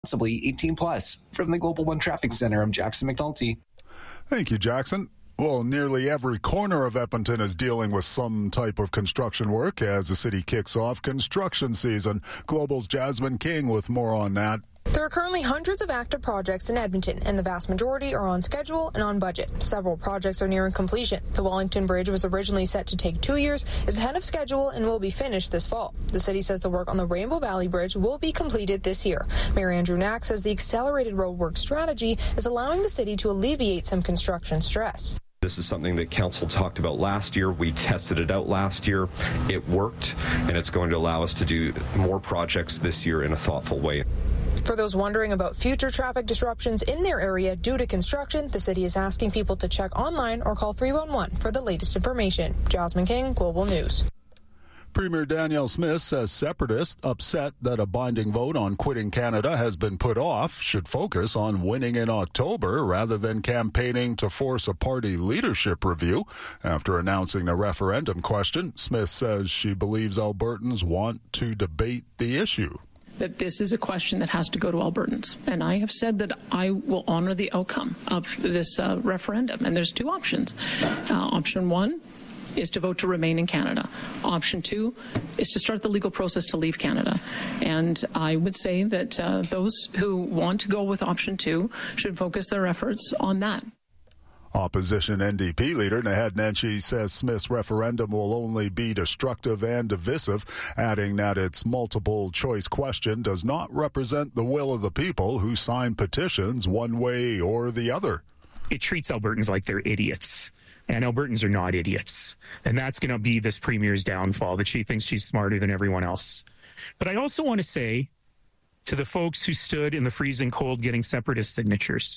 Possibly 18 plus. From the Global One Traffic Center, I'm Jackson McNulty. Thank you, Jackson. Well, nearly every corner of Edmonton is dealing with some type of construction work as the city kicks off construction season. Global's Jasmine King with more on that. There are currently hundreds of active projects in Edmonton, and the vast majority are on schedule and on budget. Several projects are nearing completion. The Wellington Bridge was originally set to take 2 years, is ahead of schedule, and will be finished this fall. The city says the work on the Rainbow Valley Bridge will be completed this year. Mayor Andrew Knack says the accelerated roadwork strategy is allowing the city to alleviate some construction stress. This is something that council talked about last year. We tested it out last year. It worked, and it's going to allow us to do more projects this year in a thoughtful way. For those wondering about future traffic disruptions in their area due to construction, the city is asking people to check online or call 311 for the latest information. Jasmine King, Global News. Premier Danielle Smith says separatists upset that a binding vote on quitting Canada has been put off should focus on winning in October rather than campaigning to force a party leadership review. After announcing the referendum question, Smith says she believes Albertans want to debate the issue. That this is a question that has to go to Albertans. And I have said that I will honor the outcome of this referendum. And there's two options. Option one is to vote to remain in Canada. Option two is to start the legal process to leave Canada. And I would say that those who want to go with option two should focus their efforts on that. Opposition NDP leader Naheed Nenshi says Smith's referendum will only be destructive and divisive, adding that its multiple-choice question does not represent the will of the people who signed petitions one way or the other. It treats Albertans like they're idiots, and Albertans are not idiots. And that's going to be this premier's downfall, that she thinks she's smarter than everyone else. But I also want to say to the folks who stood in the freezing cold getting separatist signatures,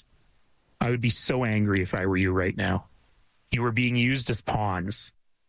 I would be so angry if I were you right now. You were being used as pawns.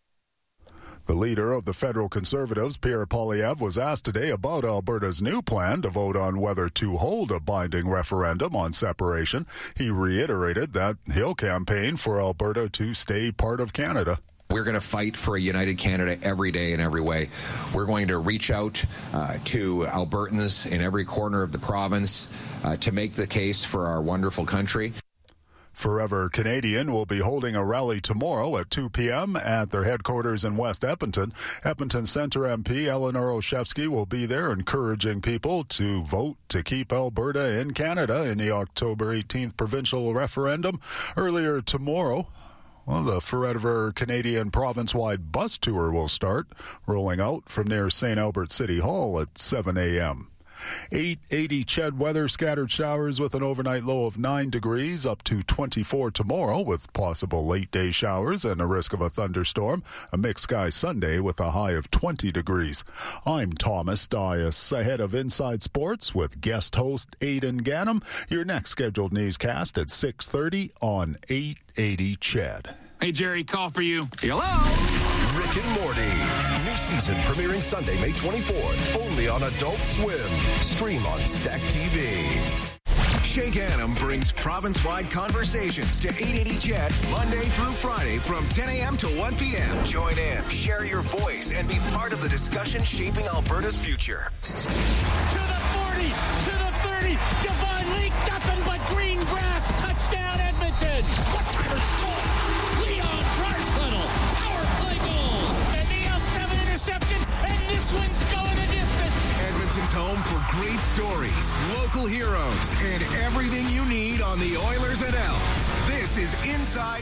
The leader of the federal Conservatives, Pierre Poilievre, was asked today about Alberta's new plan to vote on whether to hold a binding referendum on separation. He reiterated that he'll campaign for Alberta to stay part of Canada. We're going to fight for a united Canada every day in every way. We're going to reach out to Albertans in every corner of the province to make the case for our wonderful country. Forever Canadian will be holding a rally tomorrow at 2 p.m. at their headquarters in West Edmonton. Edmonton Centre MP Eleanor Olszewski will be there encouraging people to vote to keep Alberta in Canada in the October 18th provincial referendum. Earlier tomorrow, the Forever Canadian province-wide bus tour will start, rolling out from near St. Albert City Hall at 7 a.m. 8:80 CHED weather, scattered showers with an overnight low of 9 degrees, up to 24 tomorrow with possible late-day showers and a risk of a thunderstorm. A mixed sky Sunday with a high of 20 degrees. I'm Thomas Dias, ahead of Inside Sports with guest host Aidan Gannam. Your next scheduled newscast at 6:30 on 880 CHED. Hey, Jerry, call for you. Hello? Rick and Morty. New season premiering Sunday, May 24th. Only on Adult Swim. Stream on Stack TV. Shake Annam brings province-wide conversations to 880 CHED Monday through Friday from 10 a.m. to 1 p.m. Join in, share your voice, and be part of the discussion shaping Alberta's future. To the 40, to the 30, Javon Leak, nothing but green grass, touchdown Edmonton. What-timer score? Leon Draisaitl, power play goal. And the Elks have an interception, and this one's going the distance. Edmonton's home for great stories, local heroes, and everything you need on the Oilers and Elks. This is Inside.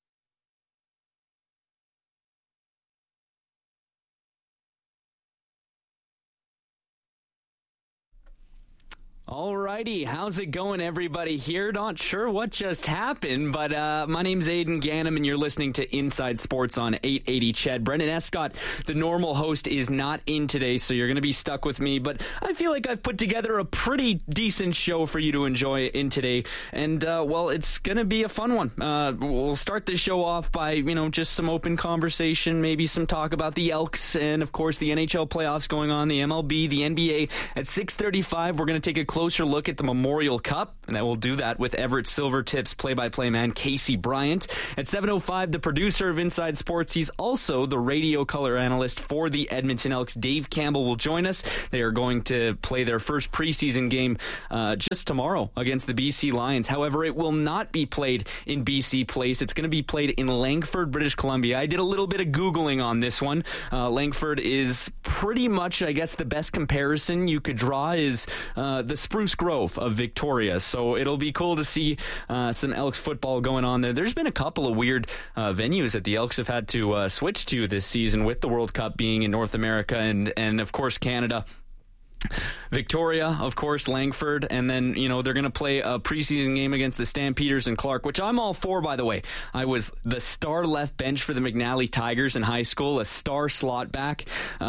Alrighty, how's it going, everybody here? Not sure what just happened, but my name's Aidan Gannam, and you're listening to Inside Sports on 880 CHED. Brendan Escott, the normal host, is not in today, so you're going to be stuck with me, but I feel like I've put together a pretty decent show for you to enjoy in today, and, well, it's going to be a fun one. We'll start the show off by, just some open conversation, maybe some talk about the Elks, and, of course, the NHL playoffs going on, the MLB, the NBA. At 6:35, we're going to take a close closer look at the Memorial Cup, and we'll do that with Everett Silvertips play-by-play man Casey Bryant. At 7:05, the producer of Inside Sports, he's also the radio color analyst for the Edmonton Elks, Dave Campbell, will join us. They are going to play their first preseason game just tomorrow against the BC Lions. However, it will not be played in BC Place. It's going to be played in Langford, British Columbia. I did a little bit of Googling on this one. Langford is pretty much, I guess, the best comparison you could draw is the Spruce Grove of Victoria. So it'll be cool to see some Elks football going on there. There's been a couple of weird venues that the Elks have had to switch to this season, with the World Cup being in North America and of course, Canada. Victoria, of course, Langford, and then, they're going to play a preseason game against the Stampeders in Clark, which I'm all for, by the way. I was the star left bench for the McNally Tigers in high school, a star slot back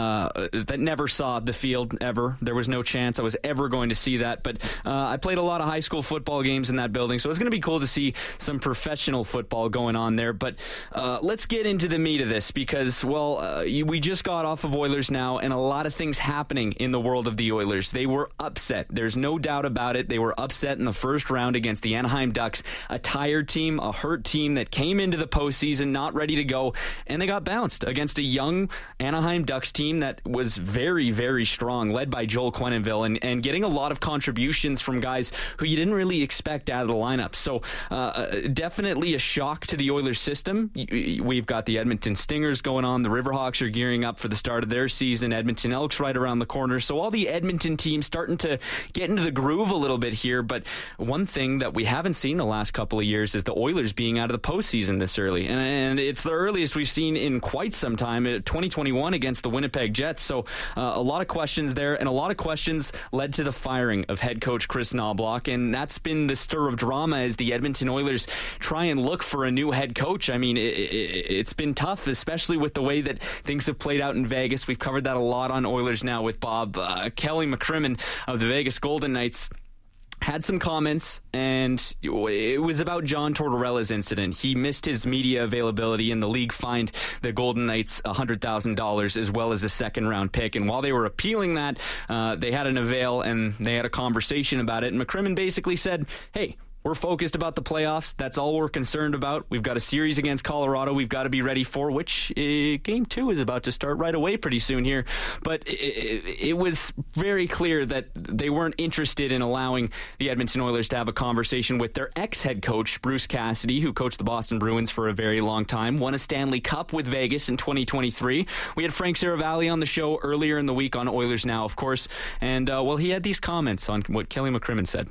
that never saw the field, ever. There was no chance I was ever going to see that, but I played a lot of high school football games in that building, so it's going to be cool to see some professional football going on there. But let's get into the meat of this, because, we just got off of Oilers now, and a lot of things happening in the world of the Oilers. They were upset. There's no doubt about it. They were upset in the first round against the Anaheim Ducks, a tired team, a hurt team that came into the postseason not ready to go, and they got bounced against a young Anaheim Ducks team that was very, very strong, led by Joel Quenneville, and getting a lot of contributions from guys who you didn't really expect out of the lineup. So definitely a shock to the Oilers system. We've got the Edmonton Stingers going on. The Riverhawks are gearing up for the start of their season. Edmonton Elks right around the corner. So all the Edmonton teams starting to get into the groove a little bit here, but one thing that we haven't seen the last couple of years is the Oilers being out of the postseason this early, and it's the earliest we've seen in quite some time, 2021 against the Winnipeg Jets. So a lot of questions there, and a lot of questions led to the firing of head coach Chris Knobloch, and that's been the stir of drama as the Edmonton Oilers try and look for a new head coach. I mean, it's been tough, especially with the way that things have played out in Vegas. We've covered that a lot on Oilers Now with Bob. Kelly McCrimmon of the Vegas Golden Knights had some comments, and it was about John Tortorella's incident. He missed his media availability, and the league fined the Golden Knights $100,000 as well as a second-round pick. And while they were appealing that, they had an avail, and they had a conversation about it. And McCrimmon basically said, hey, we're focused about the playoffs. That's all we're concerned about. We've got a series against Colorado we've got to be ready for, which Game 2 is about to start right away pretty soon here. But it was very clear that they weren't interested in allowing the Edmonton Oilers to have a conversation with their ex-head coach, Bruce Cassidy, who coached the Boston Bruins for a very long time, won a Stanley Cup with Vegas in 2023. We had Frank Saravalli on the show earlier in the week on Oilers Now, of course. And, he had these comments on what Kelly McCrimmon said.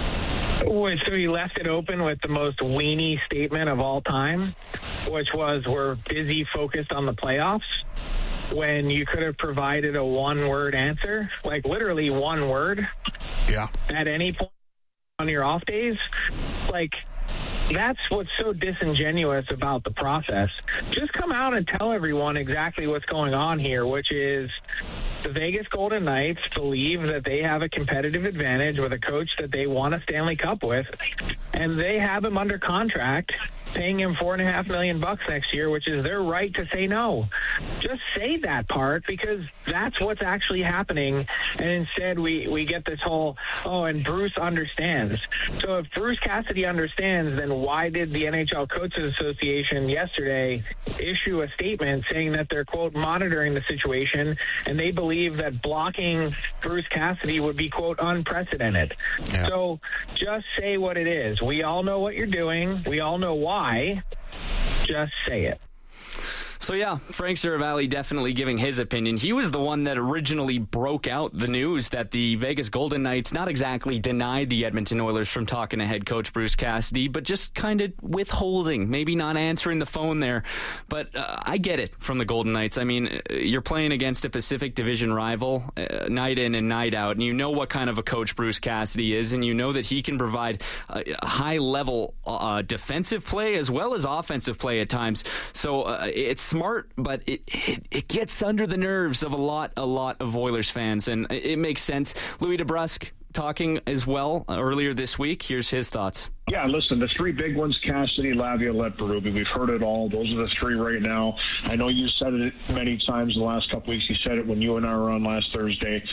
So he left it open with the most weenie statement of all time, which was, we're busy focused on the playoffs, when you could have provided a one-word answer, like literally one word, at any point on your off days. Like, that's what's so disingenuous about the process. Just come out and tell everyone exactly what's going on here, which is the Vegas Golden Knights believe that they have a competitive advantage with a coach that they won a Stanley Cup with, and they have him under contract, paying him $4.5 million next year, which is their right to say no. Just say that part, because that's what's actually happening. And instead we get this whole, and Bruce understands. So if Bruce Cassidy understands, then why did the NHL Coaches Association yesterday issue a statement saying that they're, quote, monitoring the situation, and they believe that blocking Bruce Cassidy would be, quote, unprecedented. Yeah. So just say what it is. We all know what you're doing. We all know why. Just say it. So yeah, Frank Saravalli definitely giving his opinion. He was the one that originally broke out the news that the Vegas Golden Knights not exactly denied the Edmonton Oilers from talking to head coach Bruce Cassidy, but just kind of withholding, maybe not answering the phone there. But I get it from the Golden Knights. I mean, you're playing against a Pacific Division rival night in and night out, and you know what kind of a coach Bruce Cassidy is, and you know that he can provide a high-level defensive play as well as offensive play at times. So it's smart, but it gets under the nerves of a lot of Oilers fans, and it makes sense. Louis DeBrusk talking as well earlier this week. Here's his thoughts. Yeah, listen, the three big ones, Cassidy, Laviolette, Berube, we've heard it all. Those are the three right now. I know you said it many times the last couple weeks. You said it when you and I were on last Thursday.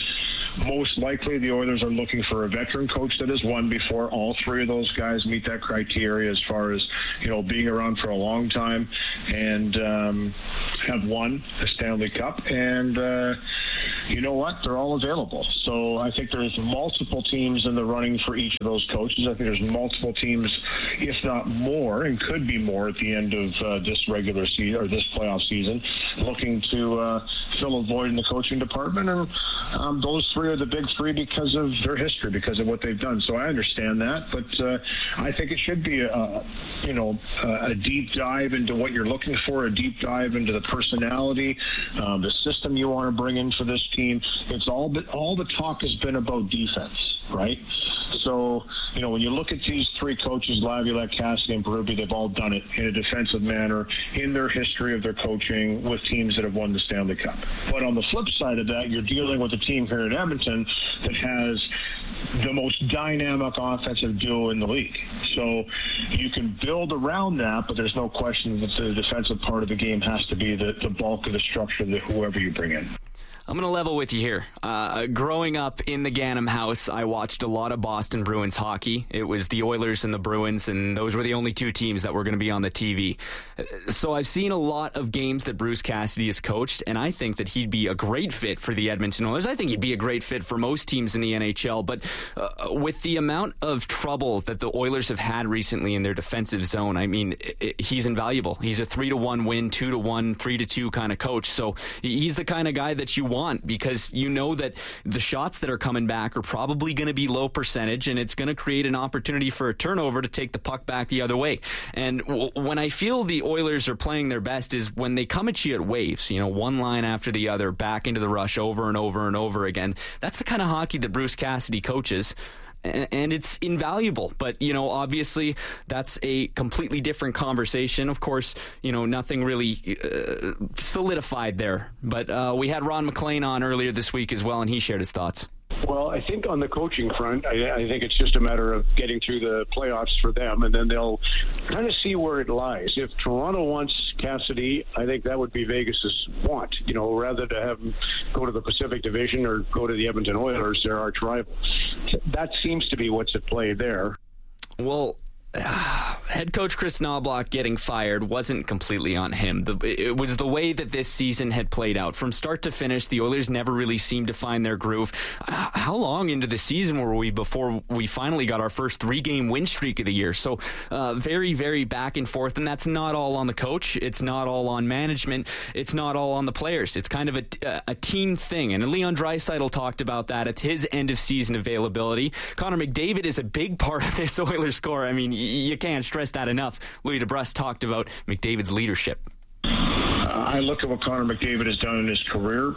most likely the Oilers are looking for a veteran coach that has won before. All three of those guys meet that criteria as far as, being around for a long time and have won the Stanley Cup. And you know what? They're all available. So I think there's multiple teams in the running for each of those coaches. I think there's multiple teams, if not more, and could be more at the end of this regular season or this playoff season, looking to fill a void in the coaching department. And those three are the big three because of their history, because of what they've done. So I understand that, but I think it should be a deep dive into what you're looking for, a deep dive into the personality, the system you want to bring in for this team. It's all the talk has been about defense, right? So, when you look at these three coaches, Laviolette, Cassidy, and Berube, they've all done it in a defensive manner in their history of their coaching with teams that have won the Stanley Cup. But on the flip side of that, you're dealing with a team here in Edmonton that has the most dynamic offensive duo in the league. So you can build around that, but there's no question that the defensive part of the game has to be the bulk of the structure of whoever you bring in. I'm going to level with you here. Growing up in the Ganem house, I watched a lot of Boston Bruins hockey. It was the Oilers and the Bruins, and those were the only two teams that were going to be on the TV. So I've seen a lot of games that Bruce Cassidy has coached, and I think that he'd be a great fit for the Edmonton Oilers. I think he'd be a great fit for most teams in the NHL, but with the amount of trouble that the Oilers have had recently in their defensive zone, I mean, he's invaluable. He's a 3-1 win, 2-1, 3-2 kind of coach. So he's the kind of guy that you want, because you know that the shots that are coming back are probably going to be low percentage, and it's going to create an opportunity for a turnover to take the puck back the other way. And when I feel the Oilers are playing their best is when they come at you at waves, one line after the other, back into the rush over and over and over again. That's the kind of hockey that Bruce Cassidy coaches. And it's invaluable. But, obviously that's a completely different conversation. Of course, nothing really solidified there. But we had Ron MacLean on earlier this week as well, and he shared his thoughts. Well, I think on the coaching front, I think it's just a matter of getting through the playoffs for them, and then they'll kind of see where it lies. If Toronto wants Cassidy, I think that would be Vegas's want, rather to have him go to the Pacific Division or go to the Edmonton Oilers, their arch rival. That seems to be what's at play there. Well, head coach Chris Knobloch getting fired wasn't completely on him. It was the way that this season had played out. From start to finish, the Oilers never really seemed to find their groove. How long into the season were we before we finally got our first 3-game win streak of the year? So very, very back and forth, and that's not all on the coach. It's not all on management. It's not all on the players. It's kind of a team thing, and Leon Draisaitl talked about that at his end-of-season availability. Connor McDavid is a big part of this Oilers score. I mean, you can't stress that enough. Louis DeBrusk talked about McDavid's leadership. I look at what Connor McDavid has done in his career.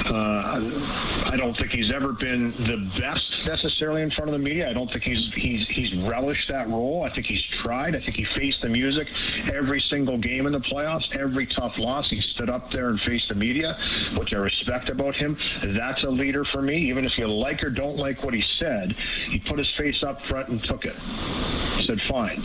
I don't think he's ever been the best necessarily in front of the media. I don't think he's relished that role. I think he's tried. I think he faced the music every single game in the playoffs, every tough loss. He stood up there and faced the media, which I respect about him. That's a leader for me. Even if you like or don't like what he said, he put his face up front and took it. He said, fine.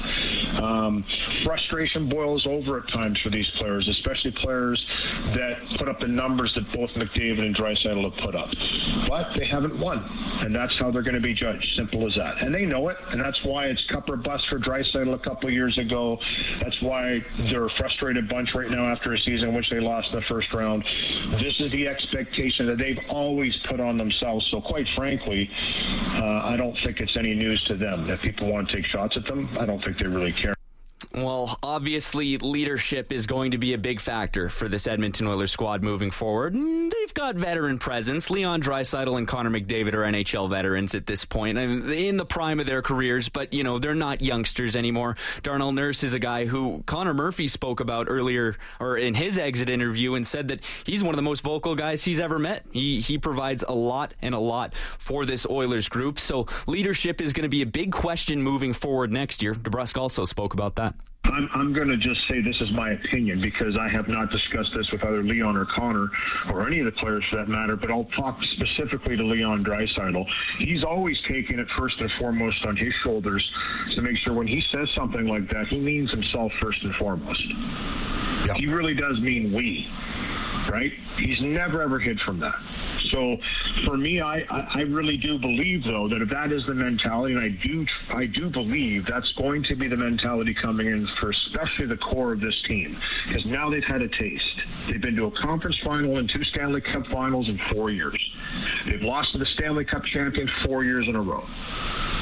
Frustration boils over at times for these players, especially players that put up the numbers that both McDavid and Draisaitl have put up. But they haven't won, and that's how they're going to be judged. Simple as that. And they know it, and that's why it's cup or bust for Draisaitl a couple of years ago. That's why they're a frustrated bunch right now after a season in which they lost in the first round. This is the expectation that they've always put on themselves. So quite frankly, I don't think it's any news to them. If people want to take shots at them, I don't think they really care. Well, obviously, leadership is going to be a big factor for this Edmonton Oilers squad moving forward. They've got veteran presence. Leon Draisaitl and Connor McDavid are NHL veterans at this point, in the prime of their careers, but, they're not youngsters anymore. Darnell Nurse is a guy who Connor Murphy spoke about earlier, or in his exit interview, and said that he's one of the most vocal guys he's ever met. He provides a lot for this Oilers group, so leadership is going to be a big question moving forward next year. DeBrusk also spoke about that. I'm going to just say this is my opinion because I have not discussed this with either Leon or Connor or any of the players for that matter, but I'll talk specifically to Leon Draisaitl. He's always taken it first and foremost on his shoulders to make sure when he says something like that, he means himself first and foremost. Yep. He really does mean we. right? He's never, ever hid from that. So for me, I really do believe, though, that if that is the mentality, and I do believe that's going to be the mentality coming in for especially the core of this team, because now they've had a taste. They've been to a conference final and 2 Stanley Cup finals in 4 years. They've lost to the Stanley Cup champion 4 years in a row.